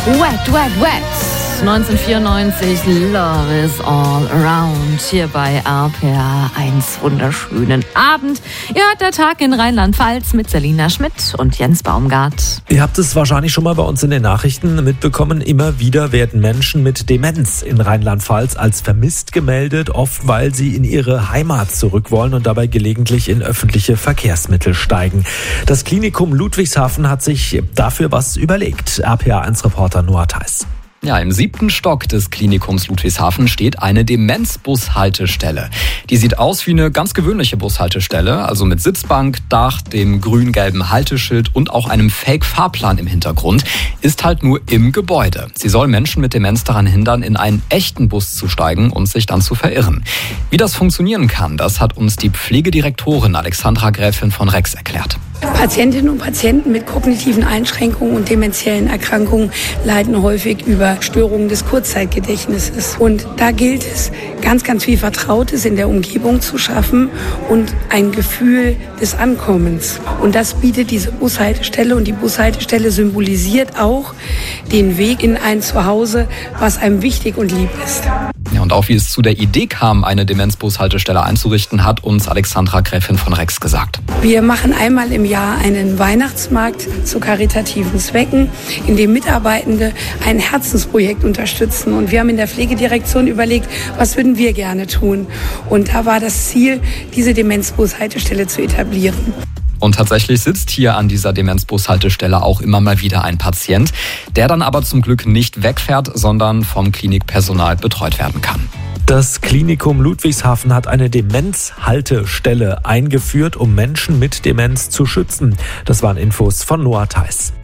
Wet, wet, wet. 1994, Love is all around. Hier bei RPR 1. Wunderschönen Abend. Ihr hört der Tag in Rheinland-Pfalz mit Selina Schmidt und Jens Baumgart. Ihr habt es wahrscheinlich schon mal bei uns in den Nachrichten mitbekommen. Immer wieder werden Menschen mit Demenz in Rheinland-Pfalz als vermisst gemeldet, oft weil sie in ihre Heimat zurück wollen und dabei gelegentlich in öffentliche Verkehrsmittel steigen. Das Klinikum Ludwigshafen hat sich dafür was überlegt. RPR 1-Reporter Noah Theis. Ja, im 7. Stock des Klinikums Ludwigshafen steht eine Demenzbushaltestelle. Die sieht aus wie eine ganz gewöhnliche Bushaltestelle, also mit Sitzbank, Dach, dem grün-gelben Halteschild und auch einem Fake-Fahrplan im Hintergrund, ist halt nur im Gebäude. Sie soll Menschen mit Demenz daran hindern, in einen echten Bus zu steigen und sich dann zu verirren. Wie das funktionieren kann, das hat uns die Pflegedirektorin Alexandra Gräfin von Rex erklärt. Patientinnen und Patienten mit kognitiven Einschränkungen und dementiellen Erkrankungen leiden häufig über Störungen des Kurzzeitgedächtnisses. Und da gilt es, ganz, ganz viel Vertrautes in der Umgebung zu schaffen und ein Gefühl des Ankommens. Und das bietet diese Bushaltestelle, und die Bushaltestelle symbolisiert auch den Weg in ein Zuhause, was einem wichtig und lieb ist. Ja, und auch wie es zu der Idee kam, eine Demenzbushaltestelle einzurichten, hat uns Alexandra Gräfin von Rex gesagt. Wir machen einmal im Jahr einen Weihnachtsmarkt zu karitativen Zwecken, in dem Mitarbeitende ein Herzensprojekt unterstützen. Und wir haben in der Pflegedirektion überlegt, was würden wir gerne tun. Und da war das Ziel, diese Demenzbushaltestelle zu etablieren. Und tatsächlich sitzt hier an dieser Demenzbushaltestelle auch immer mal wieder ein Patient, der dann aber zum Glück nicht wegfährt, sondern vom Klinikpersonal betreut werden kann. Das Klinikum Ludwigshafen hat eine Demenzhaltestelle eingeführt, um Menschen mit Demenz zu schützen. Das waren Infos von Noah Theis.